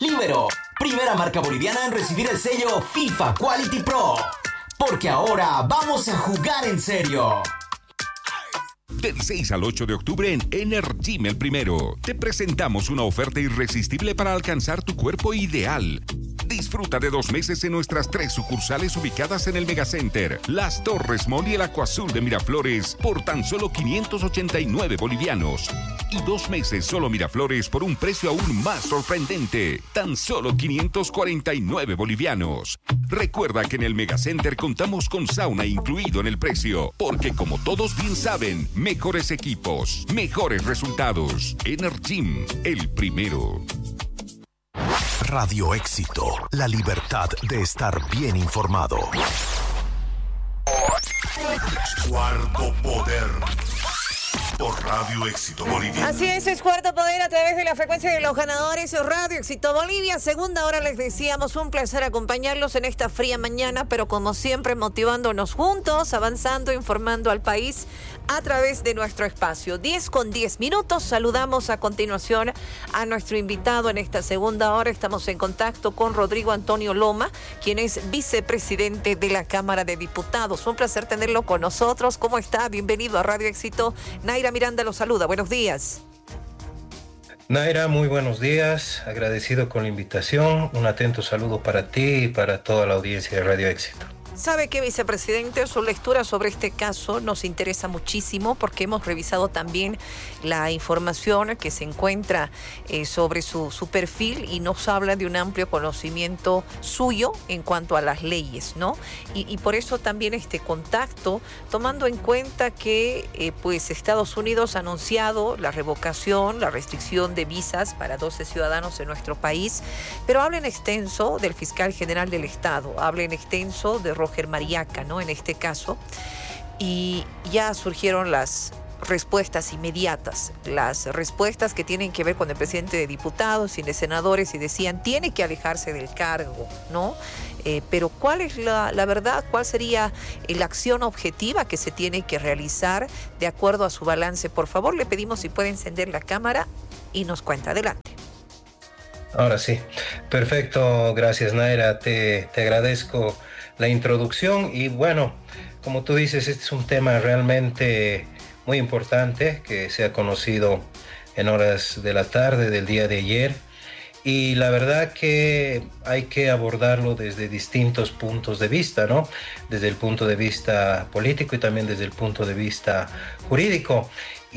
Libero, primera marca boliviana en recibir el sello FIFA Quality Pro. Porque ahora vamos a jugar en serio. Del 6 al 8 de octubre en Energim El Primero, te presentamos una oferta irresistible para alcanzar tu cuerpo ideal. Disfruta de 2 meses en nuestras 3 sucursales ubicadas en el Megacenter, Las Torres Mall y el Acuazul de Miraflores por tan solo 589 bolivianos. Y 2 meses solo Miraflores por un precio aún más sorprendente, tan solo 549 bolivianos. Recuerda que en el Megacenter contamos con sauna incluido en el precio, porque como todos bien saben, mejores equipos, mejores resultados. Energim, El Primero. Radio Éxito, la libertad de estar bien informado. Cuarto Poder. Por Radio Éxito Bolivia. Así es Cuarto Poder a través de la frecuencia de los ganadores Radio Éxito Bolivia. Segunda hora les decíamos, un placer acompañarlos en esta fría mañana, pero como siempre motivándonos juntos, avanzando, informando al país a través de nuestro espacio. 10:10. Saludamos a continuación a nuestro invitado en esta segunda hora. Estamos en contacto con Rodrigo Antonio Loma, quien es vicepresidente de la Cámara de Diputados. Un placer tenerlo con nosotros. ¿Cómo está? Bienvenido a Radio Éxito. Naira Miranda lo saluda. Buenos días. Naira, muy buenos días. Agradecido con la invitación. Un atento saludo para ti y para toda la audiencia de Radio Éxito. ¿Sabe qué, vicepresidente? Su lectura sobre este caso nos interesa muchísimo porque hemos revisado también la información que se encuentra sobre su perfil y nos habla de un amplio conocimiento suyo en cuanto a las leyes, ¿no? Y por eso también este contacto, tomando en cuenta que pues Estados Unidos ha anunciado la revocación, la restricción de visas para 12 ciudadanos en nuestro país, pero habla en extenso del fiscal general del Estado, habla en extenso de Roger Mariaca, ¿no? En este caso, y ya surgieron las respuestas inmediatas, las respuestas que tienen que ver con el presidente de diputados y de senadores, y decían, tiene que alejarse del cargo, ¿no? Pero ¿cuál es la verdad? ¿Cuál sería la acción objetiva que se tiene que realizar de acuerdo a su balance? Por favor, le pedimos si puede encender la cámara y nos cuenta. Adelante. Ahora sí. Perfecto. Gracias, Naira. Te agradezco la introducción y bueno, como tú dices, este es un tema realmente muy importante que se ha conocido en horas de la tarde del día de ayer y la verdad que hay que abordarlo desde distintos puntos de vista, ¿no? Desde el punto de vista político y también desde el punto de vista jurídico.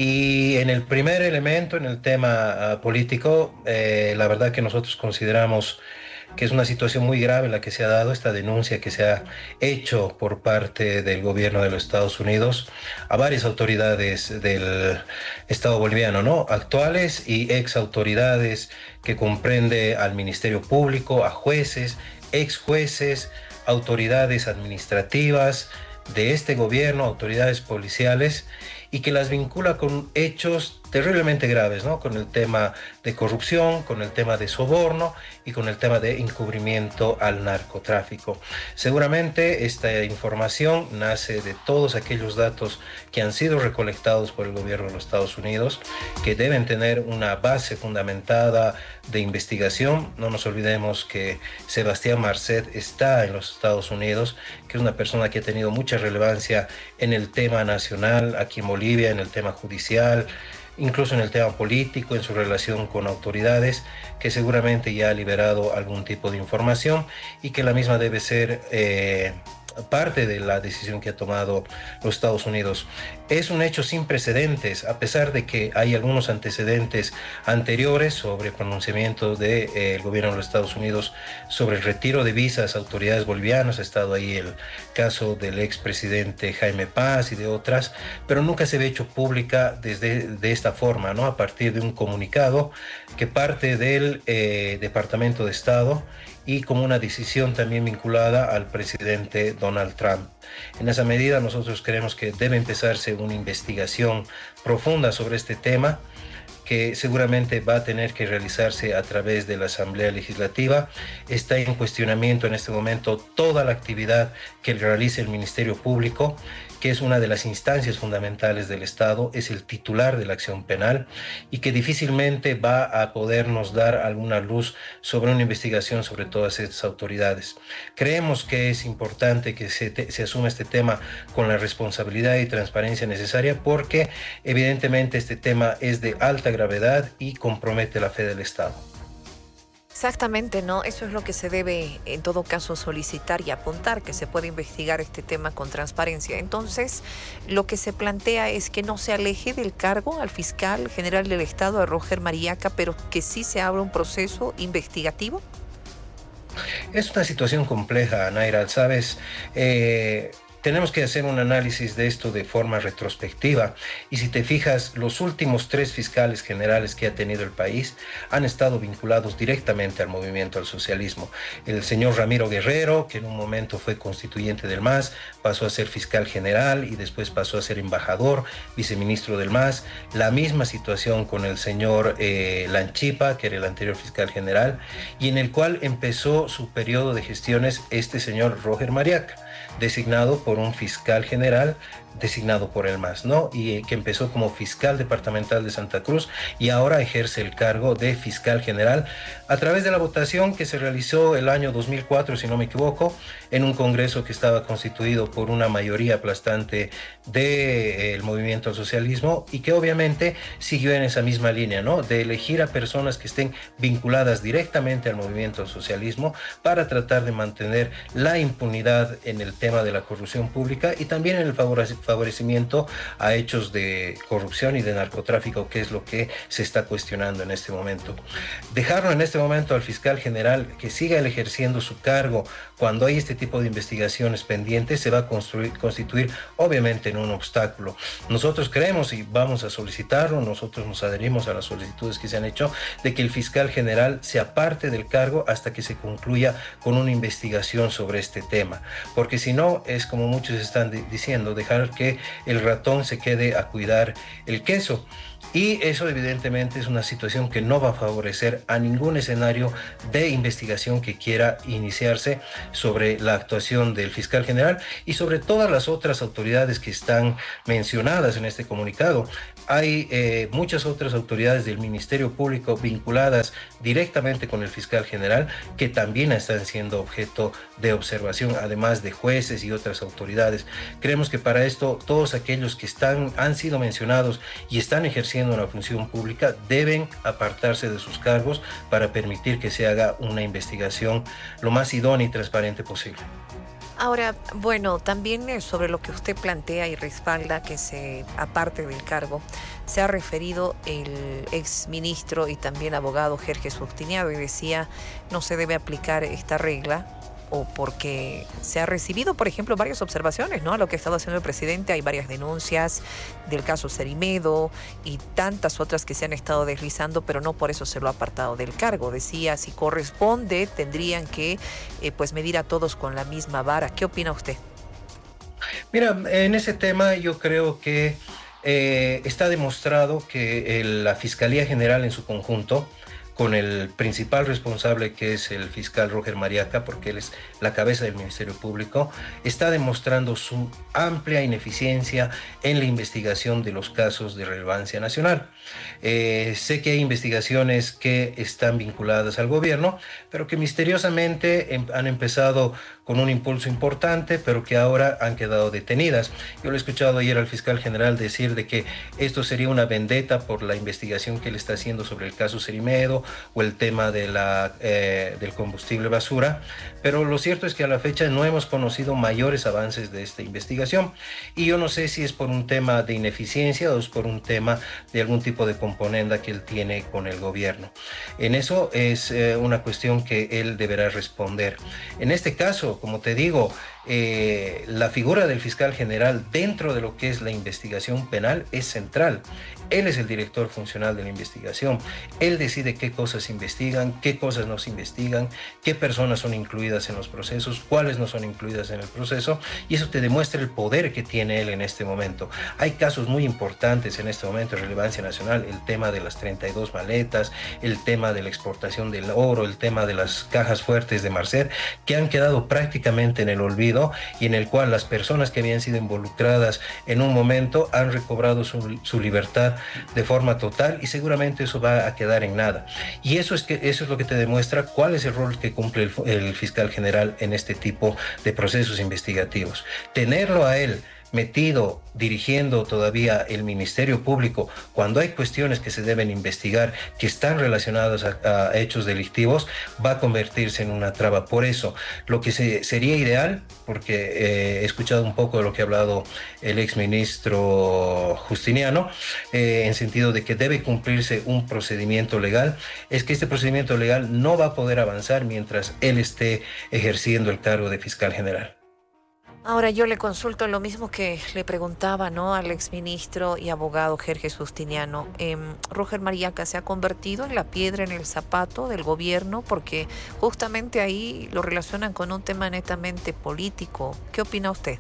Y en el primer elemento, en el tema político, la verdad que nosotros consideramos que es una situación muy grave la que se ha dado, esta denuncia que se ha hecho por parte del gobierno de los Estados Unidos a varias autoridades del Estado boliviano, ¿no? Actuales y ex autoridades, que comprende al Ministerio Público, a jueces, ex jueces, autoridades administrativas de este gobierno, autoridades policiales, y que las vincula con hechos terriblemente graves, ¿no? Con el tema de corrupción, con el tema de soborno y con el tema de encubrimiento al narcotráfico. Seguramente esta información nace de todos aquellos datos que han sido recolectados por el gobierno de los Estados Unidos, que deben tener una base fundamentada de investigación. No nos olvidemos que Sebastián Marcet está en los Estados Unidos, que es una persona que ha tenido mucha relevancia en el tema nacional, aquí en Bolivia, en el tema judicial, incluso en el tema político, en su relación con autoridades, que seguramente ya ha liberado algún tipo de información y que la misma debe ser parte de la decisión que ha tomado los Estados Unidos. Es un hecho sin precedentes, a pesar de que hay algunos antecedentes anteriores sobre pronunciamientos del gobierno de los Estados Unidos sobre el retiro de visas a autoridades bolivianas. Ha estado ahí el caso del expresidente Jaime Paz y de otras, pero nunca se había hecho pública de esta forma, ¿no? A partir de un comunicado que parte del Departamento de Estado y como una decisión también vinculada al presidente Donald Trump. En esa medida nosotros creemos que debe empezarse una investigación profunda sobre este tema que seguramente va a tener que realizarse a través de la Asamblea Legislativa. Está en cuestionamiento en este momento toda la actividad que realice el Ministerio Público, que es una de las instancias fundamentales del Estado, es el titular de la acción penal y que difícilmente va a podernos dar alguna luz sobre una investigación sobre todas estas autoridades. Creemos que es importante que se asuma este tema con la responsabilidad y transparencia necesaria, porque evidentemente este tema es de alta gravedad y compromete la fe del Estado. Exactamente, ¿no? Eso es lo que se debe, en todo caso, solicitar y apuntar, que se pueda investigar este tema con transparencia. Entonces, lo que se plantea es que no se aleje del cargo al fiscal general del Estado, a Roger Mariaca, pero que sí se abra un proceso investigativo. Es una situación compleja, Naira, ¿sabes? Tenemos que hacer un análisis de esto de forma retrospectiva, y si te fijas, los últimos 3 fiscales generales que ha tenido el país han estado vinculados directamente al movimiento al socialismo. El señor Ramiro Guerrero, que en un momento fue constituyente del MAS, pasó a ser fiscal general y después pasó a ser embajador, viceministro del MAS. La misma situación con el señor Lanchipa, que era el anterior fiscal general, y en el cual empezó su periodo de gestiones este señor Roger Mariaca, designado por un fiscal general designado por el MAS, ¿no? Y que empezó como fiscal departamental de Santa Cruz y ahora ejerce el cargo de fiscal general a través de la votación que se realizó el año 2004, si no me equivoco, en un congreso que estaba constituido por una mayoría aplastante del movimiento al socialismo, y que obviamente siguió en esa misma línea, ¿no? De elegir a personas que estén vinculadas directamente al movimiento al socialismo para tratar de mantener la impunidad en el tema de la corrupción pública y también en el favorecimiento a hechos de corrupción y de narcotráfico, que es lo que se está cuestionando en este momento. Dejarlo en este momento al fiscal general que siga ejerciendo su cargo cuando hay este tipo de investigaciones pendientes se va a constituir obviamente en un obstáculo. Nosotros creemos y vamos a solicitarlo, nosotros nos adherimos a las solicitudes que se han hecho de que el fiscal general se aparte del cargo hasta que se concluya con una investigación sobre este tema, porque si no es como muchos están diciendo, dejar que el ratón se quede a cuidar el queso. Y eso evidentemente es una situación que no va a favorecer a ningún escenario de investigación que quiera iniciarse sobre la actuación del fiscal general y sobre todas las otras autoridades que están mencionadas en este comunicado. Hay muchas otras autoridades del Ministerio Público vinculadas directamente con el fiscal general que también están siendo objeto de observación, además de jueces y otras autoridades. Creemos que para esto todos aquellos que han sido mencionados y están ejerciendo una función pública deben apartarse de sus cargos para permitir que se haga una investigación lo más idónea y transparente posible. Ahora, bueno, también sobre lo que usted plantea y respalda que se aparte del cargo, se ha referido el exministro y también abogado Jerjes Justiniano y decía no se debe aplicar esta regla o porque se ha recibido, por ejemplo, varias observaciones, ¿no? A lo que ha estado haciendo el presidente. Hay varias denuncias del caso Cerimedo y tantas otras que se han estado deslizando, pero no por eso se lo ha apartado del cargo. Decía, si corresponde, tendrían que pues medir a todos con la misma vara. ¿Qué opina usted? Mira, en ese tema yo creo que está demostrado que la Fiscalía General en su conjunto, con el principal responsable que es el fiscal Roger Mariaca, porque él es la cabeza del Ministerio Público, está demostrando su amplia ineficiencia en la investigación de los casos de relevancia nacional. Sé que hay investigaciones que están vinculadas al gobierno, pero que misteriosamente han empezado con un impulso importante, pero que ahora han quedado detenidas. Yo lo he escuchado ayer al fiscal general decir de que esto sería una vendetta por la investigación que él está haciendo sobre el caso Cerimedo o el tema de del combustible basura, pero lo cierto es que a la fecha no hemos conocido mayores avances de esta investigación, y yo no sé si es por un tema de ineficiencia o es por un tema de algún tipo de componenda que él tiene con el gobierno. En eso es una cuestión que él deberá responder. En este caso, como te digo, la figura del fiscal general dentro de lo que es la investigación penal es central. Él es el director funcional de la investigación. Él decide qué cosas investigan, qué cosas no se investigan, qué personas son incluidas en los procesos, cuáles no son incluidas en el proceso, y eso te demuestra el poder que tiene él en este momento. Hay casos muy importantes en este momento de relevancia nacional, el tema de las 32 maletas, el tema de la exportación del oro, el tema de las cajas fuertes de Marcet, que han quedado prácticamente en el olvido y en el cual las personas que habían sido involucradas en un momento han recobrado su libertad de forma total, y seguramente eso va a quedar en nada. Y eso es lo que te demuestra cuál es el rol que cumple el fiscal general en este tipo de procesos investigativos. Tenerlo a él metido, dirigiendo todavía el Ministerio Público, cuando hay cuestiones que se deben investigar, que están relacionadas a hechos delictivos, va a convertirse en una traba. Por eso, lo que sería ideal, porque he escuchado un poco de lo que ha hablado el exministro Justiniano, en sentido de que debe cumplirse un procedimiento legal, es que este procedimiento legal no va a poder avanzar mientras él esté ejerciendo el cargo de fiscal general. Ahora yo le consulto lo mismo que le preguntaba, ¿no?, al exministro y abogado Jerjes Justiniano. Roger Mariaca se ha convertido en la piedra en el zapato del gobierno porque justamente ahí lo relacionan con un tema netamente político. ¿Qué opina usted?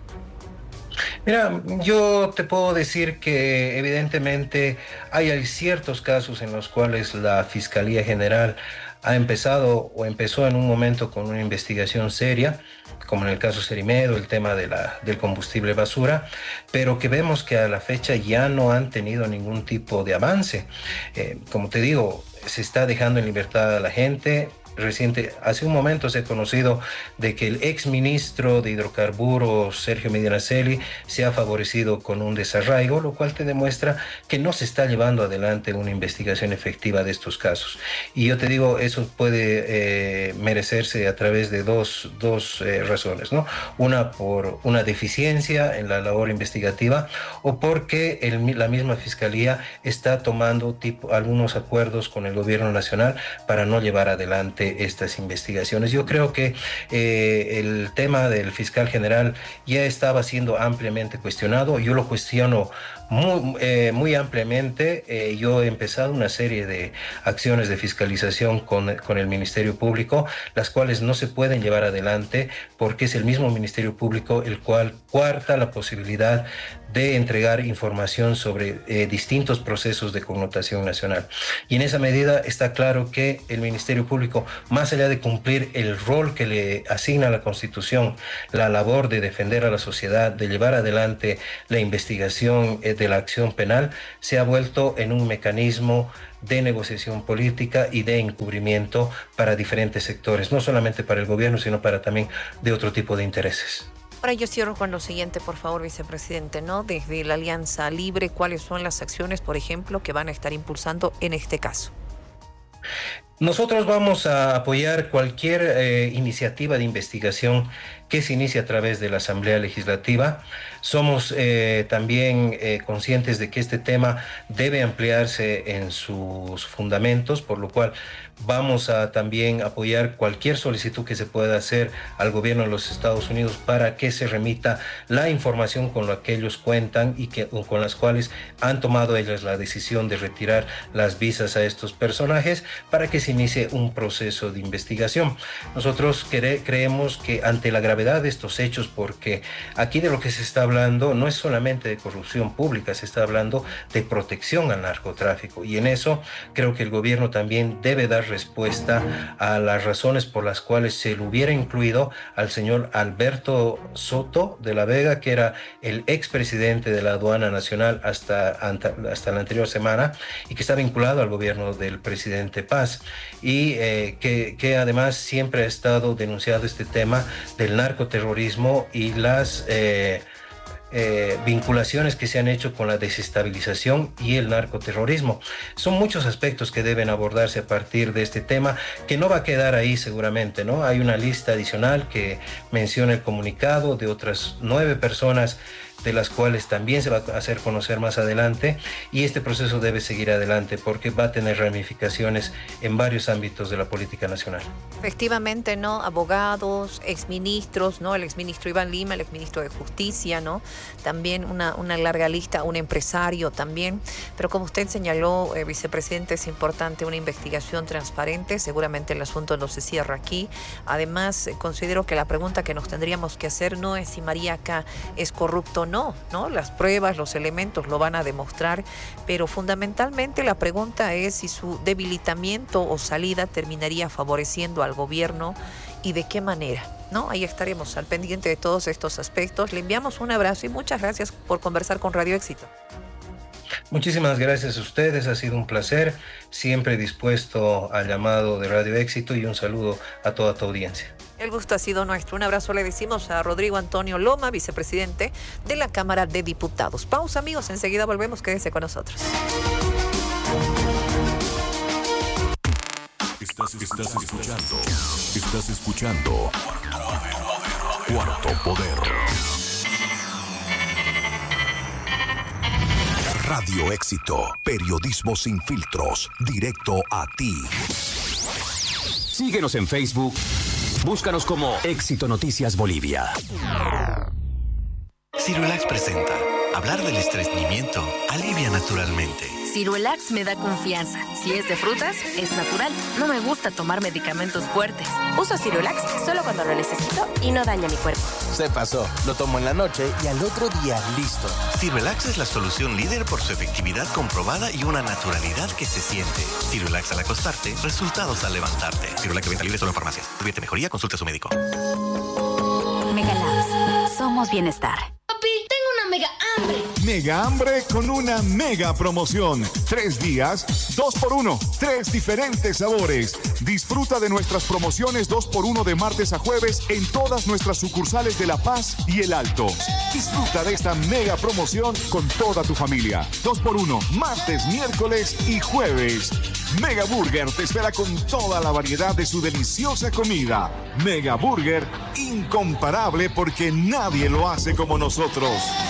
Mira, yo te puedo decir que evidentemente hay ciertos casos en los cuales la Fiscalía General ha empezado o empezó en un momento con una investigación seria, como en el caso Cerimedo, el tema del combustible basura, pero que vemos que a la fecha ya no han tenido ningún tipo de avance. Como te digo, se está dejando en libertad a la gente. Hace un momento se ha conocido de que el exministro de Hidrocarburos, Sergio Medinaceli, se ha favorecido con un desarraigo, lo cual te demuestra que no se está llevando adelante una investigación efectiva de estos casos. Y yo te digo, eso puede merecerse a través de dos razones, ¿no? Una, por una deficiencia en la labor investigativa, o porque la misma Fiscalía está tomando algunos acuerdos con el gobierno nacional para no llevar adelante estas investigaciones. Yo creo que el tema del fiscal general ya estaba siendo ampliamente cuestionado. Yo lo cuestiono muy ampliamente. Yo he empezado una serie de acciones de fiscalización con el Ministerio Público, las cuales no se pueden llevar adelante porque es el mismo Ministerio Público el cual coarta la posibilidad de entregar información sobre distintos procesos de connotación nacional. Y en esa medida está claro que el Ministerio Público, más allá de cumplir el rol que le asigna la Constitución, la labor de defender a la sociedad, de llevar adelante la investigación de la acción penal, se ha vuelto en un mecanismo de negociación política y de encubrimiento para diferentes sectores, no solamente para el gobierno, sino para también de otro tipo de intereses. Ahora yo cierro con lo siguiente, por favor, vicepresidente, ¿no? Desde la Alianza Libre, ¿cuáles son las acciones, por ejemplo, que van a estar impulsando en este caso? Nosotros vamos a apoyar cualquier iniciativa de investigación que se inicie a través de la Asamblea Legislativa. Somos también conscientes de que este tema debe ampliarse en sus fundamentos, por lo cual vamos a también apoyar cualquier solicitud que se pueda hacer al gobierno de los Estados Unidos para que se remita la información con la que ellos cuentan y con las cuales han tomado ellos la decisión de retirar las visas a estos personajes para que se inicie un proceso de investigación. Nosotros creemos que ante la gravedad de estos hechos, porque aquí de lo que se está hablando no es solamente de corrupción pública, se está hablando de protección al narcotráfico, y en eso creo que el gobierno también debe dar respuesta a las razones por las cuales se le hubiera incluido al señor Alberto Soto de la Vega, que era el expresidente de la Aduana Nacional hasta la anterior semana y que está vinculado al gobierno del presidente Paz, y que además siempre ha estado denunciado este tema del narcoterrorismo y las vinculaciones que se han hecho con la desestabilización y el narcoterrorismo. Son muchos aspectos que deben abordarse a partir de este tema, que no va a quedar ahí seguramente, ¿no? Hay una lista adicional que menciona el comunicado de otras 9 personas de las cuales también se va a hacer conocer más adelante, y este proceso debe seguir adelante porque va a tener ramificaciones en varios ámbitos de la política nacional. Efectivamente, ¿no? Abogados, exministros, ¿no? El exministro Iván Lima, el exministro de Justicia, ¿no? También una larga lista, un empresario también. Pero como usted señaló, vicepresidente, es importante una investigación transparente. Seguramente el asunto no se cierra aquí. Además, considero que la pregunta que nos tendríamos que hacer no es si Mariaca es corrupto o no, ¿no? Las pruebas, los elementos lo van a demostrar, pero fundamentalmente la pregunta es si su debilitamiento o salida terminaría favoreciendo al gobierno y de qué manera, ¿no? Ahí estaremos al pendiente de todos estos aspectos. Le enviamos un abrazo y muchas gracias por conversar con Radio Éxito. Muchísimas gracias a ustedes, ha sido un placer, siempre dispuesto al llamado de Radio Éxito, y un saludo a toda tu audiencia. El gusto ha sido nuestro. Un abrazo le decimos a Rodrigo Antonio Loma, vicepresidente de la Cámara de Diputados. Pausa, amigos, enseguida volvemos, quédense con nosotros. Estás escuchando Cuarto Poder. Radio Éxito, periodismo sin filtros, directo a ti. Síguenos en Facebook, búscanos como Éxito Noticias Bolivia. Cirulax presenta. Hablar del estreñimiento alivia naturalmente. Cirulax me da confianza. Si es de frutas, es natural. No me gusta tomar medicamentos fuertes. Uso Cirulax solo cuando lo necesito y no daña mi cuerpo. Se pasó. Lo tomo en la noche y al otro día listo. Cirulax es la solución líder por su efectividad comprobada y una naturalidad que se siente. Cirulax al acostarte, resultados al levantarte. Cirulax de venta libre solo en farmacias. Si advierte mejoría, consulte a su médico. Megalabs. Somos bienestar. Papi, tengo una mega hambre. Mega hambre con una mega promoción. 3 días, 2x1. 3 diferentes sabores. Disfruta de nuestras promociones 2x1 de martes a jueves en todas nuestras sucursales de La Paz y El Alto. Disfruta de esta mega promoción con toda tu familia. 2x1, martes, miércoles y jueves. Mega Burger te espera con toda la variedad de su deliciosa comida. Mega Burger, incomparable porque nadie lo hace como nosotros.